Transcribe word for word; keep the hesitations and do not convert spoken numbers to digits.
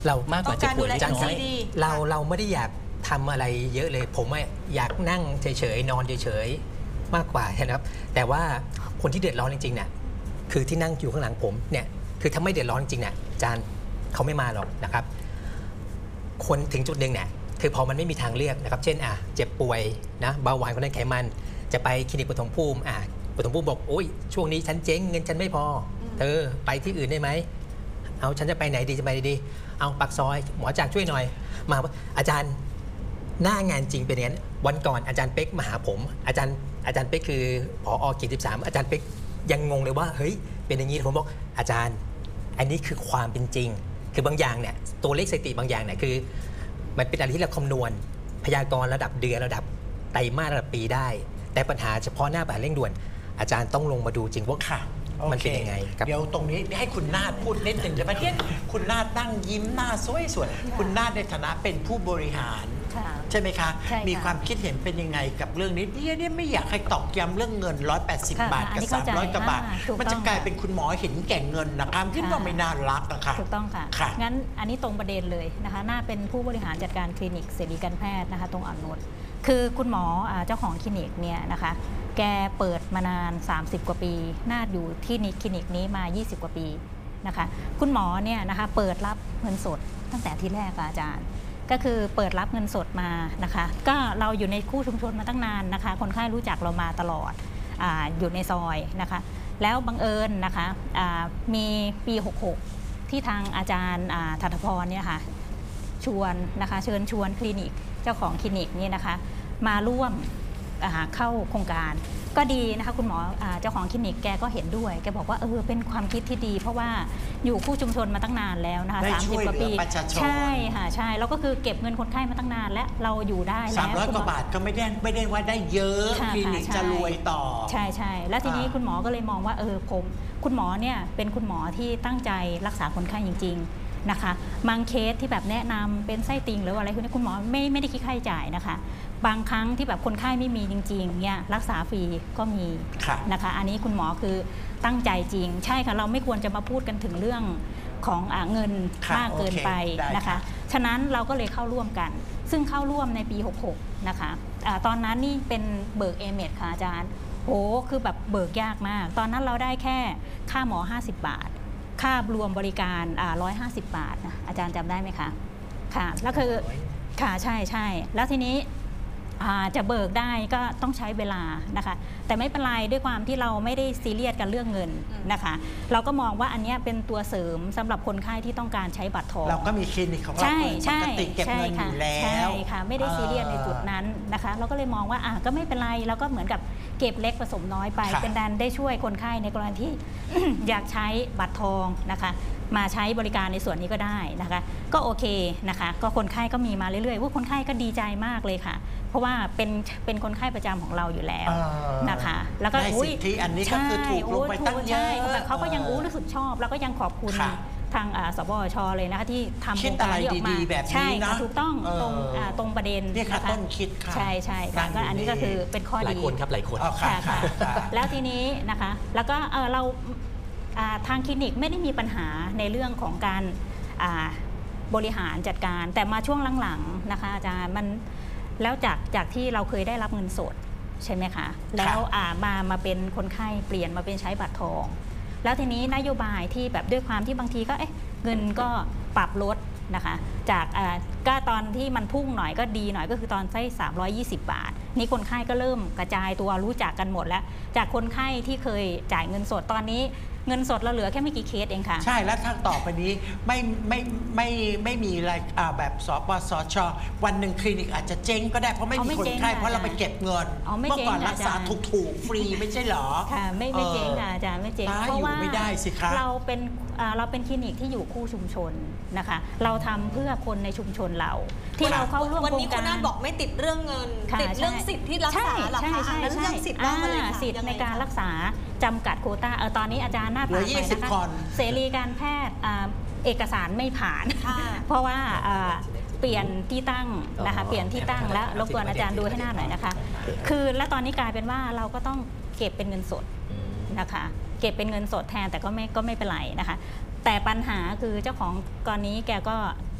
เรามากกว่าเจ็บปวดเล็กน้อยเราเราไม่ได้อยากทำอะไรเยอะเลยผมอยากนั่งเฉยๆนอนเฉยๆมากกว่านะครับแต่ว่าคนที่เดือดร้อนจริงๆเนี่ยคือที่นั่งอยู่ข้างหลังผมเนี่ยคือถ้าไม่เดือดร้อนจริงๆเนี่ยอาจารย์เขาไม่มาหรอกนะครับคนถึงจุดหนึ่งเนี่ยคือพอมันไม่มีทางเลือกนะครับเช่นอ่ะเจ็บป่วยนะเบาหวานความดันไขมันจะไปคลินิกปฐมภูมิอ่ะปฐมภูมิบอกโอ้ยช่วงนี้ฉันเจ๊งเงินฉันไม่พอเธอไปที่อื่นได้ไหมเอาฉันจะไปไหนดีจะไปดีเอาปากซอยหมอจากช่วยหน่อยมาอาจารย์หน้างานจริงเป็นอย่างนั้นวันก่อนอาจารย์เป๊กมาหาผมอาจารย์อาจารย์เป๊กคือผอ.กิจสิบสามอาจารย์เป๊กยังงงเลยว่าเฮ้ยเป็นอย่างนี้ผมบอกอาจารย์อันนี้คือความเป็นจริงคือบางอย่างเนี่ยตัวเลขสถิติบางอย่างเนี่ยคือมันเป็นอะไรที่เราคำนวณพยากรณ์ระดับเดือนระดับไตรมาสระดับปีได้แต่ปัญหาเฉพาะหน้าปัญหาเร่งด่วนอาจารย์ต้องลงมาดูจริงว่าค่ะมันเป็นยังไงเดี๋ยวตรงนี้ให้คุณนาฏพูดนิดหนึ่งจะมาเทียนคุณนาฏนั่งยิ้มหน้าสวยสวยคุณนาฏในฐานะเป็นผู้บริหารใช่ไหมคะมีความคิดเห็นเป็นยังไงกับเรื่องนี้เนี่ยเนี่ยไม่อยากให้ตอกย้ำเรื่องเงินหนึ่งร้อยแปดสิบบาทกับสามร้อยกว่าบาทมันจะกลายเป็นคุณหมอเห็นแก่เงินนะคะคิดว่าไม่น่ารักนะคะถูกต้องค่ะงั้นอันนี้ตรงประเด็นเลยนะคะน่าเป็นผู้บริหารจัดการคลินิกเสรีการแพทย์นะคะตรงอ่อนนุชคือคุณหมอเจ้าของคลินิกเนี่ยนะคะแกเปิดมานานสามสิบกว่าปีน่าอยู่ที่นิคลินิกนี้มายี่สิบกว่าปีนะคะคุณหมอเนี่ยนะคะเปิดรับเงินสดตั้งแต่ที่แรกอาจารย์ก็คือเปิดรับเงินสดมานะคะก็เราอยู่ในคู่ชุมชนมาตั้งนานนะคะคนไข้รู้จักเรามาตลอด อ, อยู่ในซอยนะคะแล้วบังเอิญนะคะมีปีหกหกที่ทางอาจารย์ถัฐพรเนี่ยค่ะชวนนะคะเชิญชวนคลินิกเจ้าของคลินิกนี่นะคะมาร่วมเข้าโครงการก็ดีนะคะคุณหมอเจ้าของคลินิกแกก็เห็นด้วยแกบอกว่าเออเป็นความคิดที่ดีเพราะว่าอยู่คู่ชุมชนมาตั้งนานแล้วนะคะสามสิบกว่าปีใช่ค่ะใช่แล้วก็คือเก็บเงินคนไข้มาตั้งนานและเราอยู่ได้แล้วสามร้อยกว่าบาทก็ไม่ได้ไม่ได้ว่าได้เยอะคลินิกจะรวยต่อใช่ใช่แล้วทีนี้คุณหมอก็เลยมองว่าเออผมคุณหมอเนี่ยเป็นคุณหมอที่ตั้งใจรักษาคนไข้จริงๆนะคะบางเคสที่แบบแนะนำเป็นไส้ติ่งหรืออะไรคุณคุณหมอไม่ไม่ได้คิดค่าใช้จ่ายนะคะบางครั้งที่แบบคนไข้ไม่มีจริงๆเนี่ยรักษาฟรีก็มีนะคะอันนี้คุณหมอคือตั้งใจจริงใช่ค่ะเราไม่ควรจะมาพูดกันถึงเรื่องของเงินมากเกินไปนะคะฉะนั้นเราก็เลยเข้าร่วมกันซึ่งเข้าร่วมในปีหกหกนะคะตอนนั้นนี่เป็นเบิกเอเมดค่ะอาจารย์โอ้คือแบบเบิกยากมากตอนนั้นเราได้แค่ค่าหมอห้าสิบบาทค่ารวมบริการหนึ่งร้อยห้าสิบบาทนะอาจารย์จำได้ไหมคะค่ะแล้วคือค่ะใช่ใช่แล้วทีนี้จะเบิกได้ก็ต้องใช้เวลานะคะแต่ไม่เป็นไรด้วยความที่เราไม่ได้ซีเรียสกันเรื่องเงินนะคะเราก็มองว่าอันนี้เป็นตัวเสริมสำหรับคนไข้ที่ต้องการใช้บัตรทองเราก็มีคลินิกของเราปกติเก็บเงินอยู่แล้วใช่ค่ะไม่ได้ซีเรียสในจุดนั้นนะคะเราก็เลยมองว่าอ่ะก็ไม่เป็นไรเราก็เหมือนกับเก็บเล็กผสมน้อยไปเป็นการได้ช่วยคนไข้ในกรณีที่ อยากใช้บัตรทองนะคะมาใช้บริการในส่วนนี้ก็ได้นะคะก็โอเคนะคะก็คนไข้ก็มีมาเรื่อยๆว่าคนไข้ก็ดีใจมากเลยค่ะเพราะว่าเป็นเป็นคนไข้ประจำของเราอยู่แล้วนะคะแล้วก็อุ้ยที่อันนี้ก็คือถูกลงไปตั้งเยอะแบบเขาก็ยังรู้สึกชอบแล้วก็ยังขอบคุณทางสบชเลยนะคะที่ทำโครงการนี้ออกมาใช่ถูกต้องตรงตรงประเด็นนะคะต้นคิดค่ะใช่ใช่ค่ะก็อันนี้ก็คือเป็นข้อดีหลายคนครับหลายคนค่ะแล้วทีนี้นะคะแล้วก็เราทางคลินิกไม่ได้มีปัญหาในเรื่องของการบริหารจัดการแต่มาช่วงหลังๆนะคะอาจารย์มันแล้วจากจากที่เราเคยได้รับเงินสดใช่ไหมคะแล้วมามาเป็นคนไข้เปลี่ยนมาเป็นใช้บัตรทองแล้วทีนี้นโยบายที่แบบด้วยความที่บางทีก็เอ๊ะเงินก็ปรับลดนะคะจากก็ตอนที่มันพุ่งหน่อยก็ดีหน่อยก็คือตอนใช้สามร้อยยี่สิบบาทนี่คนไข้ก็เริ่มกระจายตัวรู้จักกันหมดแล้วจากคนไข้ที่เคยจ่ายเงินสดตอนนี้เงินสดเราเหลือแค่ไม่กี่เคสเองค่ะใช่แล้วทางต่อไปนี้ไม่ไม่ไม่ไม่มีอะไรแบบสปสชวันหนึ่งคลินิกอาจจะเจ๊งก็ได้เพราะไม่มีคนไข้เพราะเราไปเก็บเงินเมื่อก่อนรักษาถูกถูกฟรีไม่ใช่หรอค่ะไม่ไม่เจ๊งค่ะอาจารย์ไม่เจ๊งเพราะว่าเราเป็นเราเป็นคลินิกที่อยู่คู่ชุมชนนะคะเราทำเพื่อคนในชุมชนเราที่เราเข้าร่วมวันนี้คุณน่าบอกไม่ติดเรื่องเงินติดเรื่องสิทธิ์ที่รักษาหรอคะนั้นเรื่องสิทธิ์ว่ามาเลยสิทธิ์ในการรักษาจำกัดโควต้าเออตอนนี้อาจารย์หน้าผ่านไปนะคะเสรีการแพทย์เอกสารไม่ผ่านเพราะว่าเปลี่ยนที่ตั้งนะคะเปลี่ยนที่ตั้งแล้วรบกวนอาจารย์ดูให้หน้าหน่อยนะคะคือและตอนนี้กลายเป็นว่าเราก็ต้องเก็บเป็นเงินสดนะคะเก็บเป็นเงินสดแทนแต่ก็ไม่ก็ไม่เป็นไรนะคะแต่ปัญหาคือเจ้าของกรณีแกก็